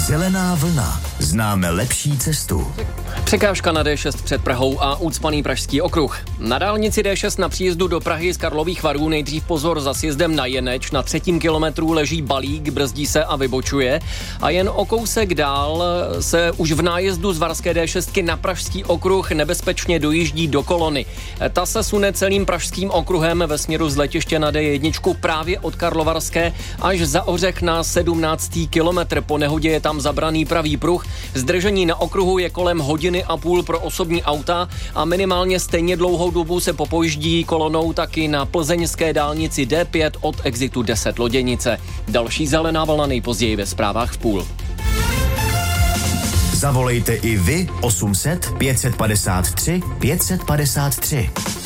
Zelená vlna. Známe lepší cestu. Překážka na D6 před Prahou a ucpaný pražský okruh. Na dálnici D6 na příjezdu do Prahy z Karlových Varů nejdřív pozor za sjezdem na Jeneč. Na 3. kilometru leží balík, brzdí se a vybočuje. A jen o kousek dál se už v nájezdu z Varské D6 na pražský okruh nebezpečně dojíždí do kolony. Ta se sune celým pražským okruhem ve směru z letiště na D1 právě od Karlovarské až za Ořech na 17. kilometr. Po nehodě je tam zabraný pravý pruh. Zdržení na okruhu je kolem hodiny a půl pro osobní auta a minimálně stejně dlouhou dobu se popojíždí kolonou taky na plzeňské dálnici D5 od exitu 10 Loděnice. Další zelená vlna nejpozději ve zprávách v půl. Zavolejte i vy 800 553 553.